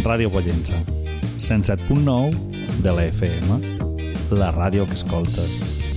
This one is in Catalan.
Ràdio Pollença, 107.9 de la FM, la ràdio que escoltes.